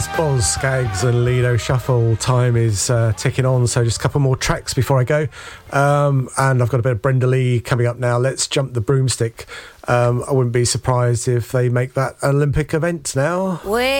Boz Scaggs and Lido Shuffle. Time is ticking on, so just a couple more tracks before I go. And I've got a bit of Brenda Lee coming up now. Let's Jump the Broomstick. I wouldn't be surprised if they make that an Olympic event now.